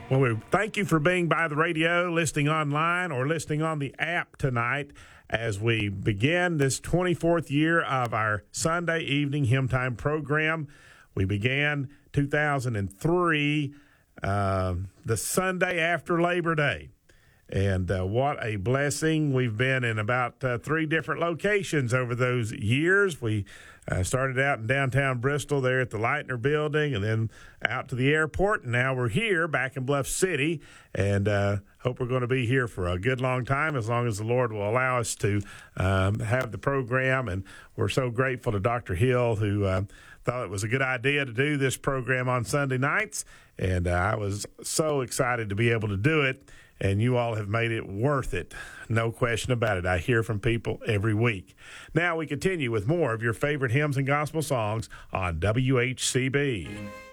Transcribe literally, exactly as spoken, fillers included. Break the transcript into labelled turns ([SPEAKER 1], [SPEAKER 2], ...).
[SPEAKER 1] Well, we thank you for being by the radio, listening online, or listening on the app tonight as we begin this twenty-fourth year of our Sunday evening hymn time program. We began two thousand three, uh, the Sunday after Labor Day. And uh, what a blessing. We've been in about uh, three different locations over those years. We uh, started out in downtown Bristol there at the Leitner Building, and then out to the airport. And now we're here back in Bluff City, and uh, hope we're going to be here for a good long time, as long as the Lord will allow us to um, have the program. And we're so grateful to Doctor Hill, who uh, thought it was a good idea to do this program on Sunday nights. And uh, I was so excited to be able to do it. And you all have made it worth it. No question about it. I hear from people every week. Now we continue with more of your favorite hymns and gospel songs on W H C B.